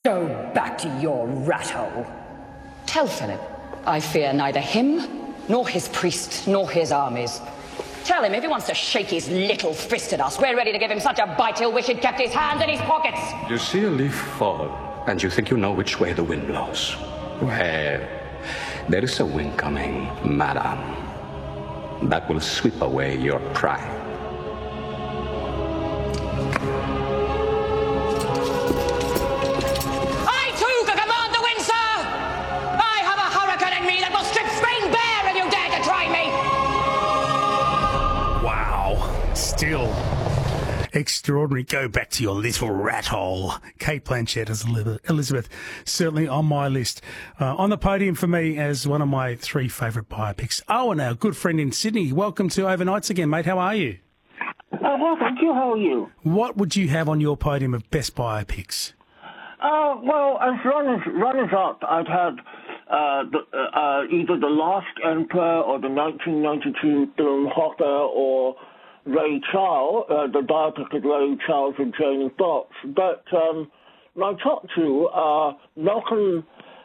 Go back to your rat hole. Tell Philip I fear neither him, nor his priests, nor his armies. Tell him if he wants to shake his little fist at us, we're ready to give him such a bite he'll wish he'd kept his hands in his pockets. You see a leaf fall, and you think you know which way the wind blows. Well, there is a wind coming, madam, that will sweep away your pride. I too can command the wind, sir! I have a hurricane in me that will strip Spain bare if you dare to try me! Wow. Still extraordinary. Go back to your little rat hole. Kate Blanchett as Elizabeth, certainly on my list. On the podium for me as one of my three favourite biopics. Owen, our good friend in Sydney. Welcome to Overnights again, mate. How are you? Well, thank you. How are you? What would you have on your podium of best biopics? Well, as runners-up, I'd have either The Last Emperor or the 1992 film Hopper or Ray Charles, the biopic of Ray Charles and Jamie Foxx. But my top two are Malcolm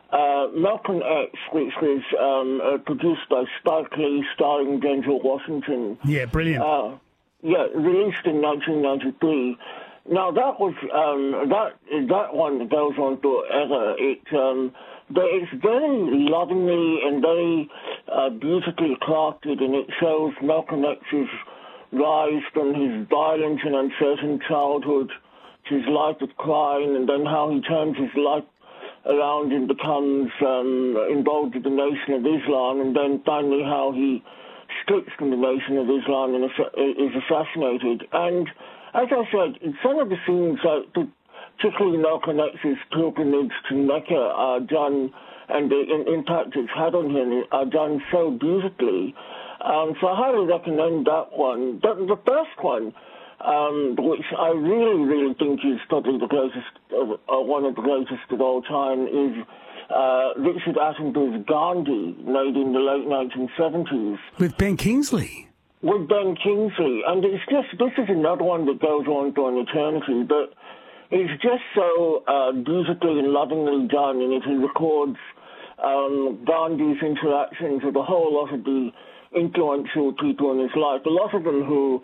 X, which was produced by Spike Lee, starring Denzel Washington. Yeah, brilliant. Released in 1993. Now that was that one goes on forever. It's very lovingly and very beautifully crafted, and it shows Malcolm X's rise from his violent and uncertain childhood to his life of crime, and then how he turns his life around and becomes involved with the Nation of Islam, and then finally how he splits from the Nation of Islam and is assassinated. And as I said, some of the scenes, particularly Malcolm X's pilgrimage to Mecca, are done, and the impact it's had on him are done so beautifully. So I highly recommend that one. The first one, which I really, really think is probably the greatest, one of the greatest of all time, is Richard Attenborough's Gandhi, made in the late 1970s. With Ben Kingsley. With Ben Kingsley. And it's just, this is another one that goes on for an eternity, but it's just so beautifully and lovingly done, and it records Gandhi's interactions with a whole lot of the influential people in his life, a lot of them who,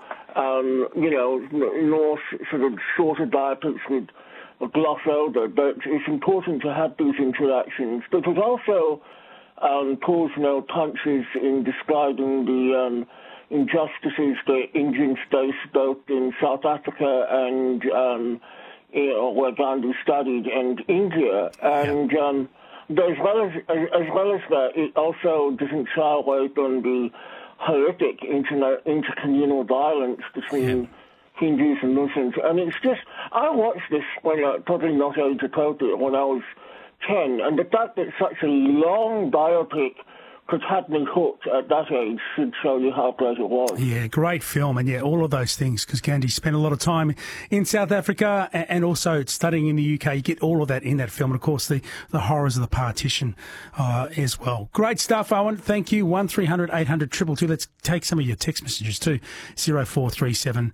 more sort of shorter biopics with gloss over, but it's important to have these interactions. But it also pulls no punches in describing the injustices that Indians face both in South Africa and, where Gandhi studied, and India. And as well as that, it also doesn't shy away from the horrific intercommunal violence between Hindus and Muslims. And it's just, I watched this when, probably not age appropriate, when I was 10, and the fact that such a long biopic could have me hooked at that age should show you how great it was. Yeah, great film, and all of those things, because Gandhi spent a lot of time in South Africa and also studying in the UK. You get all of that in that film, and of course the horrors of the partition as well. Great stuff, Owen. Thank you. 1300 800 222. Let's take some of your text messages too. 0437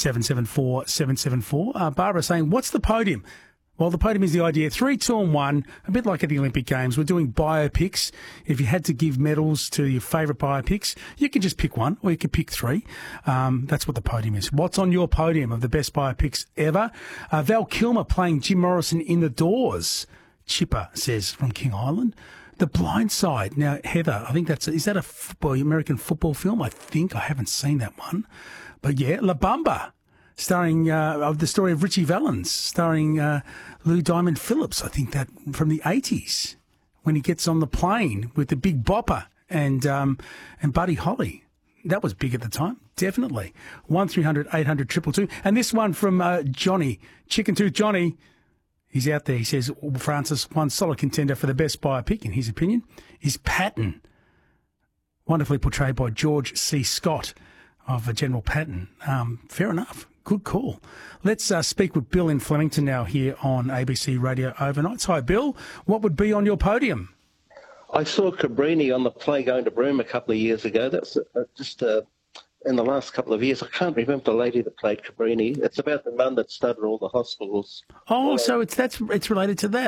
774 774. Barbara saying, what's the podium? Well, the podium is the idea. 3, 2 and 1, a bit like at the Olympic Games. We're doing biopics. If you had to give medals to your favourite biopics, you can just pick one, or you could pick 3. That's what the podium is. What's on your podium of the best biopics ever? Val Kilmer playing Jim Morrison in The Doors. Chipper says from King Island. The Blind Side. Now, Heather, I think is that a American football film? I think I haven't seen that one. But yeah, La Bamba. Starring of the story of Richie Valens, starring Lou Diamond Phillips, I think that from the 80s, when he gets on the plane with the Big Bopper and Buddy Holly. That was big at the time, definitely. 1300 800 222. And this one from Johnny, Chicken Tooth Johnny. He's out there. He says, Francis, one solid contender for the best biopic, in his opinion, is Patton. Wonderfully portrayed by George C. Scott of General Patton. Fair enough. Good call. Let's speak with Bill in Flemington now here on ABC Radio Overnights. Hi, Bill. What would be on your podium? I saw Cabrini on the play Going to Broome a couple of years ago. That's just in the last couple of years. I can't remember the lady that played Cabrini. It's about the nun that started all the hospitals. Oh, so it's related to that.